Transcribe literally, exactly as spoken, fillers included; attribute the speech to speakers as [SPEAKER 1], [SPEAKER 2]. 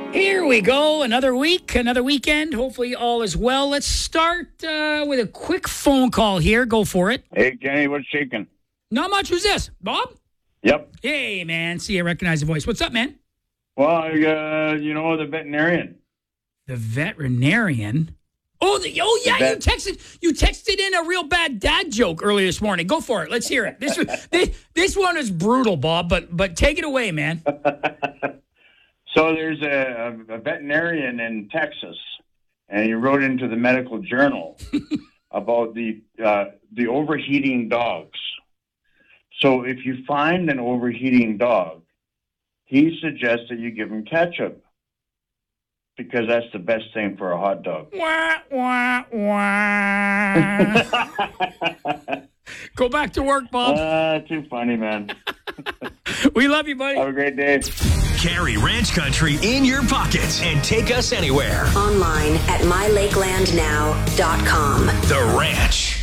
[SPEAKER 1] Here we go. Another week, another weekend. Hopefully all is well. Let's start uh, with a quick phone call here. Go for it.
[SPEAKER 2] Hey, Kenny, what's shaking?
[SPEAKER 1] Not much. Who's this? Bob?
[SPEAKER 2] Yep.
[SPEAKER 1] Hey, man. See, I recognize the voice. What's up, man?
[SPEAKER 2] Well, uh, you know, the veterinarian.
[SPEAKER 1] The veterinarian? Oh, the, oh yeah,
[SPEAKER 2] vet-
[SPEAKER 1] you texted you texted in a real bad dad joke earlier this morning. Go for it. Let's hear it. This this, this one is brutal, Bob, but but take it away, man.
[SPEAKER 2] So there's a, a veterinarian in Texas, and he wrote into the medical journal about the uh, the overheating dogs. So if you find an overheating dog, he suggests that you give him ketchup because that's the best thing for a hot dog.
[SPEAKER 1] Wah, wah, wah. Go back to work, Bob.
[SPEAKER 2] Uh, too funny, man.
[SPEAKER 1] We love you, buddy.
[SPEAKER 2] Have a great day.
[SPEAKER 3] Carry Ranch Country in your pocket and take us anywhere.
[SPEAKER 4] Online at my lakeland now dot com.
[SPEAKER 3] The Ranch.